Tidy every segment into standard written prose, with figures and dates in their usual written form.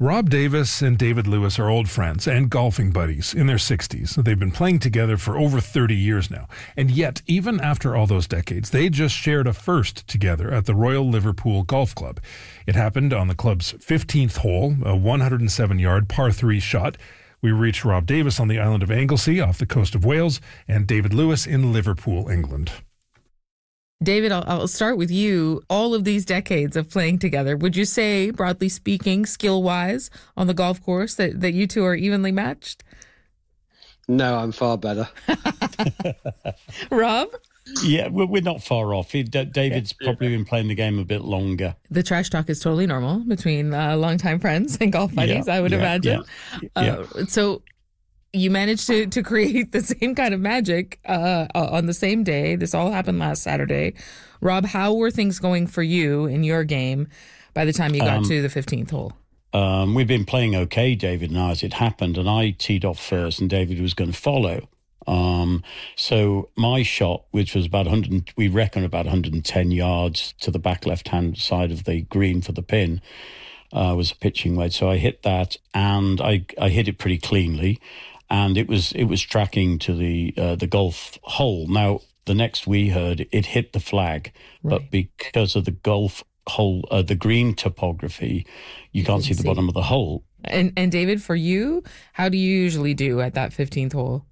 Rob Davis and David Lewis are old friends and golfing buddies in their 60s. They've been playing together for over 30 years now. And yet, even after all those decades, they just shared a first together at the Royal Liverpool Golf Club. It happened on the club's 15th hole, a 107-yard par 3 shot. We reached Rob Davis on the island of Anglesey off the coast of Wales and David Lewis in Liverpool, England. David, I'll start with you. All of these decades of playing together, would you say, broadly speaking, skill-wise on the golf course, that you two are evenly matched? No, I'm far better. Rob? Yeah, we're not far off. David's probably been playing the game a bit longer. The trash talk is totally normal between longtime friends and golf buddies, I would imagine. So you managed to create the same kind of magic on the same day. This all happened last Saturday. Rob, how were things going for you in your game by the time you got to the 15th hole? We've been playing okay, David and I, as it happened, and I teed off first and David was going to follow. So my shot, which was about 110 yards to the back left-hand side of the green for the pin, was a pitching wedge. So I hit that and I hit it pretty cleanly. And it was tracking to the golf hole. Now, the next we heard, it hit the flag, but because of the golf hole, the green topography, you can't see the bottom of the hole. And David, for you, how do you usually do at that 15th hole?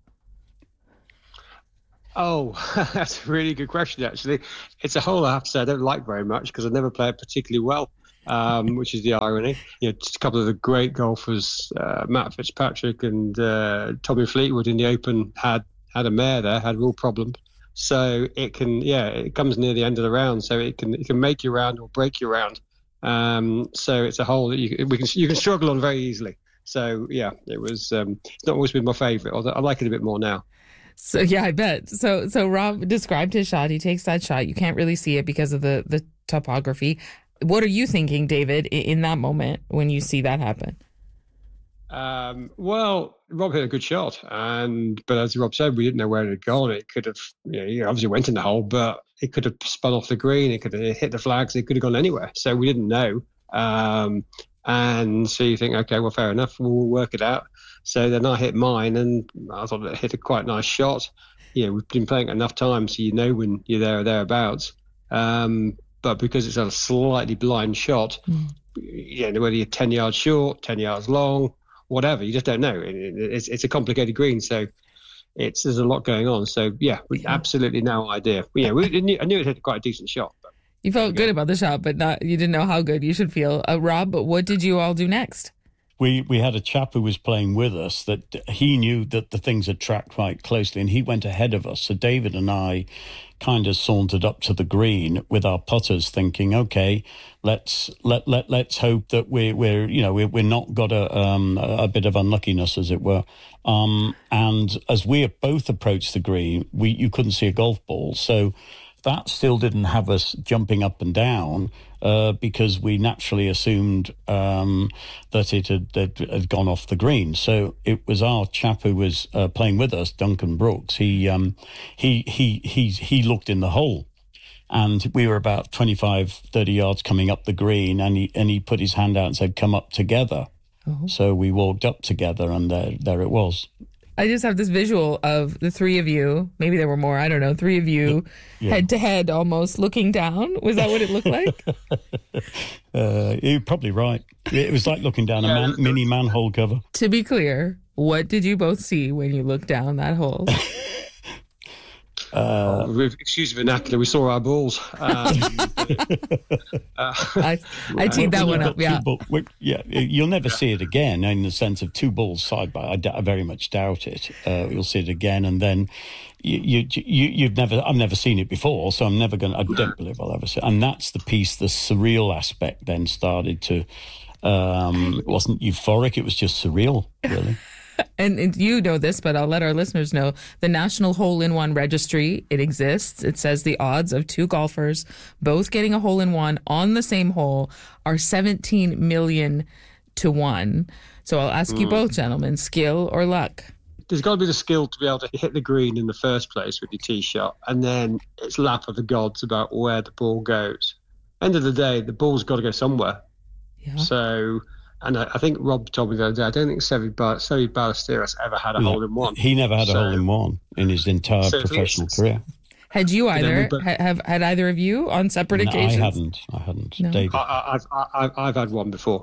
Oh, that's a really good question, actually. It's a hole I have to say I don't like very much because I never play it particularly well. Which is the irony. Just a couple of the great golfers, Matt Fitzpatrick and Tommy Fleetwood in the Open had a mare there, had real problems. So it comes near the end of the round, so it can make your round or break your round. So it's a hole that you can struggle on very easily. So yeah, it was. It's not always been my favourite, although I like it a bit more now. So yeah, I bet. So Rob described his shot. He takes that shot. You can't really see it because of the topography. What are you thinking, David, in that moment when you see that happen? Well, Rob hit a good shot, but as Rob said, we didn't know where it had gone. It could have, he obviously went in the hole, but it could have spun off the green. It could have hit the flags. It could have gone anywhere. So we didn't know. And so you think, okay, well, fair enough. We'll work it out. So then I hit mine, and I thought it hit a quite nice shot. We've been playing it enough times, so you know when you're there or thereabouts. But because it's a slightly blind shot, whether you're 10 yards short, 10 yards long, whatever, you just don't know. It's a complicated green, so there's a lot going on. So, absolutely no idea. I knew it had quite a decent shot. But you felt good about the shot, but you didn't know how good you should feel. Rob, what did you all do next? We had a chap who was playing with us that he knew that the things had tracked quite closely, and he went ahead of us. So David and I kind of sauntered up to the green with our putters, thinking, okay, let's hope that we're not got a bit of unluckiness, as it were. And as we both approached the green, you couldn't see a golf ball, so that still didn't have us jumping up and down because we naturally assumed that it had gone off the green. So it was our chap who was playing with us, Duncan Brooks. He looked in the hole, and we were about 25, 30 yards coming up the green, and he put his hand out and said, "Come up together." Uh-huh. So we walked up together, and there it was. I just have this visual of the three of you, maybe there were more, I don't know, three of you head to head almost looking down. Was that what it looked like? You're probably right. It was like looking down a mini manhole cover. To be clear, what did you both see when you looked down that hole? Excuse the vernacular, we saw our balls. I teed that one up, You'll never see it again in the sense of two balls side by. I very much doubt it. You'll see it again, and then I've never seen it before, so I don't believe I'll ever see it. And that's the piece, the surreal aspect then started to, it wasn't euphoric, it was just surreal, really. And you know this, but I'll let our listeners know. The National Hole-in-One Registry, it exists. It says the odds of two golfers both getting a hole-in-one on the same hole are 17 million to 1. So I'll ask you both, gentlemen, skill or luck? There's got to be the skill to be able to hit the green in the first place with your tee shot, and then it's lap of the gods about where the ball goes. End of the day, the ball's got to go somewhere. Yeah. So And I think Rob told me the other day, I don't think Seve Ballesteros ever had a hole-in-one. He never had a hole-in-one in his entire professional career. Had you either? Had either of you on separate occasions? I hadn't. No. David. I've had one before.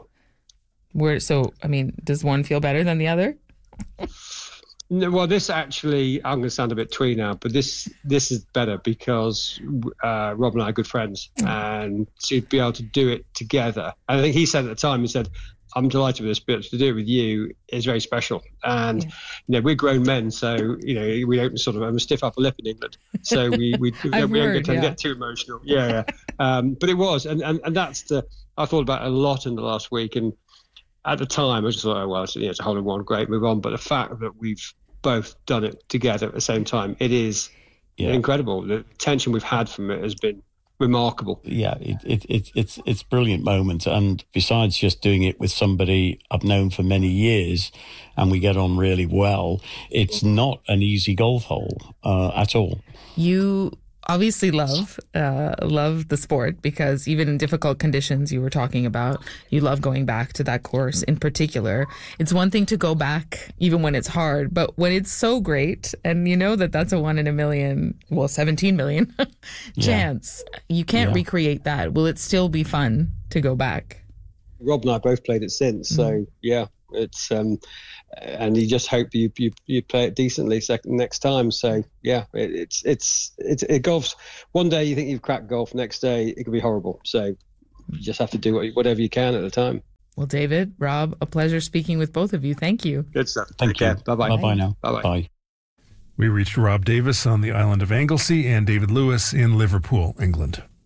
Does one feel better than the other? No, well, this actually, I'm going to sound a bit twee now, but this is better because Rob and I are good friends, and to be able to do it together. I think he said at the time, he said, I'm delighted with this, but to do it with you is very special. And we're grown men, so we don't sort of have a stiff upper lip in England, so we don't get too emotional. Yeah. But it was, and that's I thought about it a lot in the last week, and at the time I just thought, oh well, it's a hole-in-one, great, move on. But the fact that we've both done it together at the same time, it is incredible. The tension we've had from it has been remarkable. Yeah, it's brilliant moment, and besides just doing it with somebody I've known for many years and we get on really well, it's not an easy golf hole at all. You obviously love the sport, because even in difficult conditions you were talking about, you love going back to that course in particular. It's one thing to go back even when it's hard, but when it's so great, and that's a 1 in a million, 17 million chance, you can't recreate that. Will it still be fun to go back? Rob and I both played it since, so it's and you just hope you play it decently next time. So it's golf's, one day you think you've cracked golf, next day it could be horrible. So you just have to do whatever you can at the time. Well, David, Rob, a pleasure speaking with both of you. Thank you. Good stuff. Thank you. Bye-bye. Bye-bye now. Bye-bye. Bye. We reached Rob Davis on the island of Anglesey and David Lewis in Liverpool, England.